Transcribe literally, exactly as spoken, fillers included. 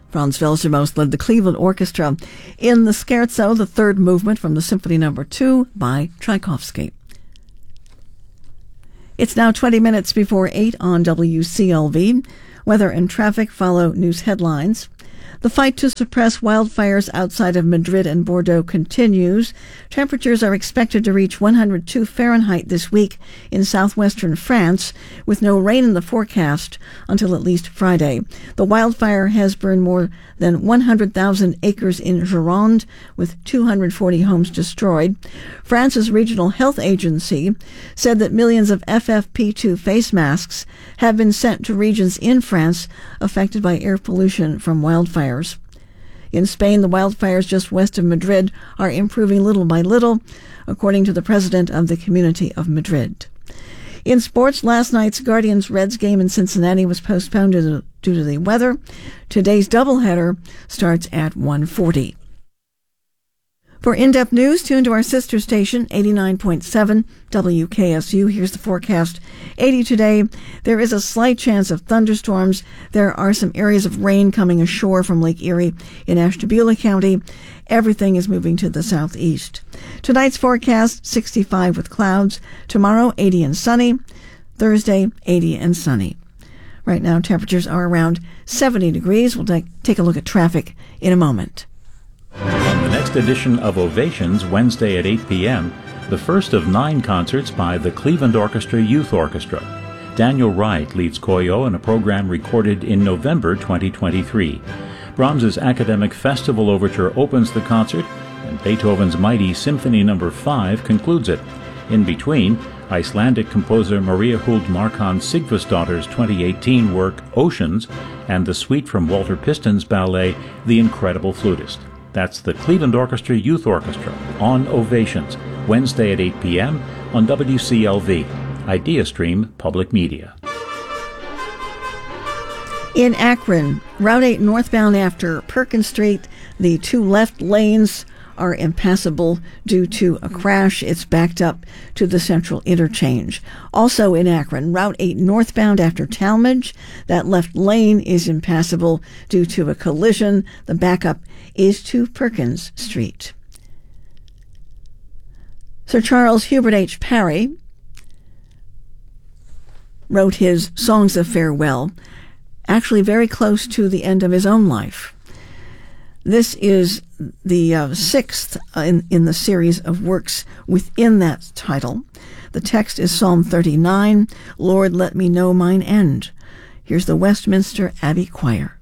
Franz Welser-Most led the Cleveland Orchestra in the Scherzo, the third movement from the Symphony Number two by Tchaikovsky. It's now twenty minutes before eight on W C L V. Weather and traffic follow news headlines. The fight to suppress wildfires outside of Madrid and Bordeaux continues. Temperatures are expected to reach one hundred two Fahrenheit this week in southwestern France, with no rain in the forecast until at least Friday. The wildfire has burned more than one hundred thousand acres in Gironde, with two hundred forty homes destroyed. France's regional health agency said that millions of F F P two face masks have been sent to regions in France affected by air pollution from wildfires. In Spain, the wildfires just west of Madrid are improving little by little, according to the president of the Community of Madrid. In sports, last night's Guardians-Reds game in Cincinnati was postponed due to the weather. Today's doubleheader starts at one forty. For in-depth news, tune to our sister station, eighty-nine point seven W K S U. Here's the forecast. eighty today. There is a slight chance of thunderstorms. There are some areas of rain coming ashore from Lake Erie in Ashtabula County. Everything is moving to the southeast. Tonight's forecast, sixty-five with clouds. Tomorrow, eighty and sunny. Thursday, eighty and sunny. Right now, temperatures are around seventy degrees. We'll take, take a look at traffic in a moment. On the next edition of Ovations, Wednesday at eight p.m., the first of nine concerts by the Cleveland Orchestra Youth Orchestra. Daniel Wright leads Koyo in a program recorded in November twenty twenty-three. Brahms's Academic Festival Overture opens the concert, and Beethoven's mighty Symphony Number five concludes it. In between, Icelandic composer Maria Huld Markan Sigfusdóttir's twenty eighteen work Oceans and the suite from Walter Piston's ballet The Incredible Flutist. That's the Cleveland Orchestra Youth Orchestra on Ovations, Wednesday at eight p.m. on W C L V, IdeaStream Public Media. In Akron, Route eight northbound after Perkins Street, the two left lanes are impassable due to a crash. It's backed up to the central interchange. Also in Akron, Route eight northbound after Talmadge, that left lane is impassable due to a collision. The backup is to Perkins Street. Sir Charles Hubert H. Parry wrote his Songs of Farewell, actually very close to the end of his own life. This is the uh, sixth in, in the series of works within that title. The text is Psalm thirty-nine, Lord, let me know mine end. Here's the Westminster Abbey Choir.